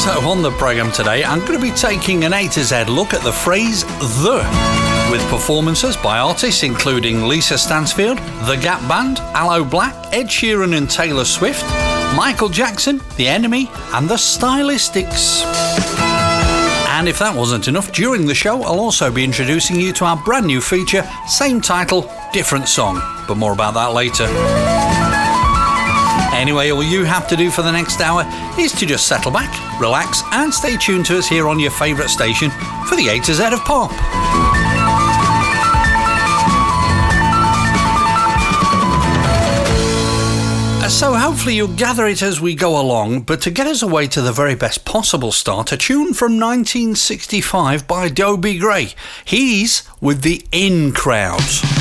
So on the programme today, I'm going to be taking an A to Z look at the phrase "the," with performances by artists including Lisa Stansfield, The Gap Band, Aloe Black, Ed Sheeran and Taylor Swift, Michael Jackson, The Enemy and The Stylistics. And if that wasn't enough, during the show I'll also be introducing you to our brand new feature, same title, different song, but more about that later. Anyway, all you have to do for the next hour is to just settle back, relax and stay tuned to us here on your favourite station for the A to Z of pop. So hopefully you'll gather it as we go along, but to get us away to the very best possible start, a tune from 1965 by Dobie Gray. He's with the In Crowds.